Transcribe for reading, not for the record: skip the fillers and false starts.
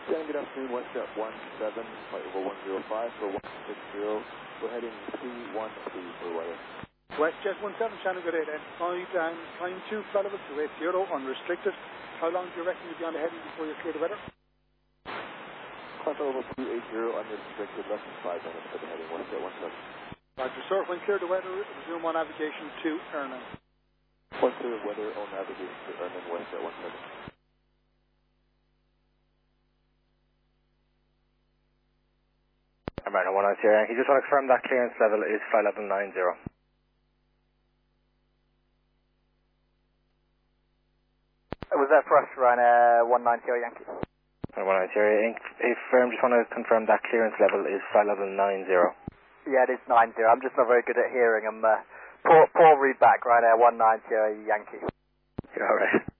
Sam, good afternoon, WestJet 17, flight over 105 for 160. We're heading 313 for weather. WestJet 17, Shannon, good day then. Climb 2, flight level 280, unrestricted. How long do you reckon you'll be on the heading before you clear the weather? Climb level 280, unrestricted, less than 5 minutes for the heading, WestJet 17. Roger, sir. When clear the weather, resume on navigation to Ernan. Once clear weather, on navigation to Ernan, WestJet 17. American 190 Yankee, just want to confirm that clearance level is flight level 90. Was that for us, Ryanair 190 Yankee? 190 Yankee, just want to confirm that clearance level is flight level 90. Yeah, it is 90. I'm just not very good at hearing. Poor readback, Ryanair 190 Yankee. You're alright.